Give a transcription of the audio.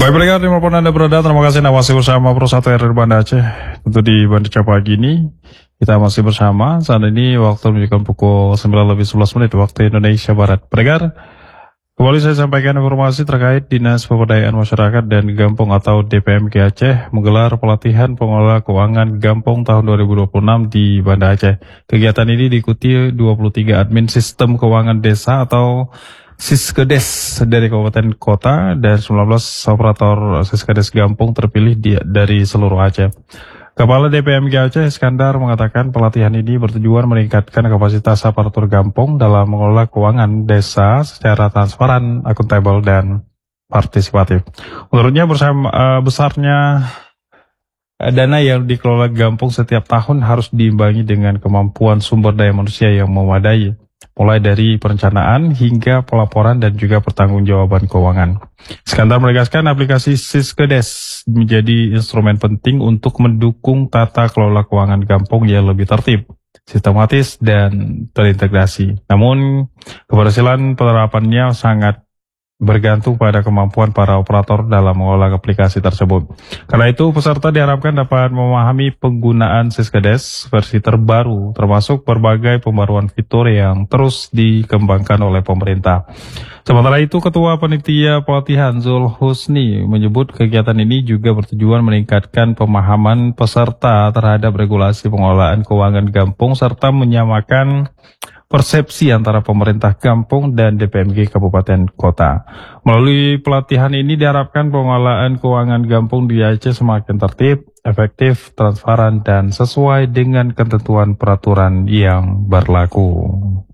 Baik pendengar dimanapun Anda berada, terima kasih Anda masih bersama Pro 1 RRI Banda Aceh. Tentu di Banda Aceh pagi ini kita masih bersama. Saat ini waktu menunjukkan pukul 9:11 waktu Indonesia Barat. Pendengar, kembali saya sampaikan informasi terkait Dinas Pemberdayaan Masyarakat dan Gampung atau DPMG Aceh menggelar pelatihan pengelola keuangan Gampung tahun 2026 di Banda Aceh. Kegiatan ini diikuti 23 admin sistem keuangan desa atau Siskedes dari kabupaten kota dan 19 operator Siskedes Gampung terpilih dari seluruh Aceh. Kepala DPMG Aceh Iskandar mengatakan pelatihan ini bertujuan meningkatkan kapasitas aparatur Gampung dalam mengelola keuangan desa secara transparan, akuntabel, dan partisipatif. Menurutnya besarnya dana yang dikelola Gampung setiap tahun harus diimbangi dengan kemampuan sumber daya manusia yang memadai, mulai dari perencanaan hingga pelaporan dan juga pertanggungjawaban keuangan. Iskandar menegaskan aplikasi Siskedes menjadi instrumen penting untuk mendukung tata kelola keuangan Gampung yang lebih tertib, sistematis, dan terintegrasi. Namun, keberhasilan penerapannya sangat bergantung pada kemampuan para operator dalam mengolah aplikasi tersebut. Karena itu, peserta diharapkan dapat memahami penggunaan Siskedes versi terbaru, termasuk berbagai pembaruan fitur yang terus dikembangkan oleh pemerintah. Sementara itu, Ketua Panitia Pelatihan Zul Husni menyebut kegiatan ini juga bertujuan meningkatkan pemahaman peserta terhadap regulasi pengelolaan keuangan Gampung serta menyamakan persepsi antara pemerintah Gampung dan DPMG Kabupaten Kota. Melalui pelatihan ini diharapkan pengelolaan keuangan Gampung di Aceh semakin tertib, efektif, transparan, dan sesuai dengan ketentuan peraturan yang berlaku.